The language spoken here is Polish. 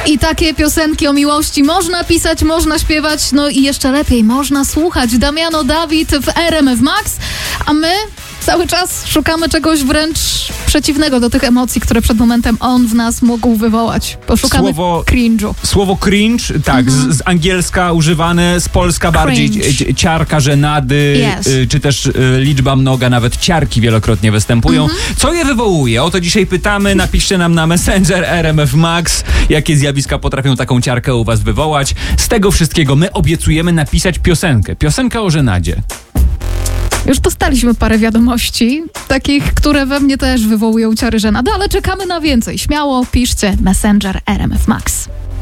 I takie piosenki o miłości można pisać, można śpiewać, no i jeszcze lepiej można słuchać. Damiano David w RMF Max, a my cały czas szukamy czegoś wręcz przeciwnego do tych emocji, które przed momentem on w nas mógł wywołać. Poszukamy cringe'u. Słowo cringe, tak, z angielska używane, z polska bardziej ciarka, żenady, czy też liczba mnoga, nawet ciarki wielokrotnie występują. Co je wywołuje? O to dzisiaj pytamy. Napiszcie nam na Messenger RMF Max, jakie zjawiska potrafią taką ciarkę u was wywołać. Z tego wszystkiego my obiecujemy napisać piosenkę o żenadzie. Już dostaliśmy parę wiadomości, takich, które we mnie też wywołują ciary żenady, ale czekamy na więcej. Śmiało piszcie Messenger RMF Max.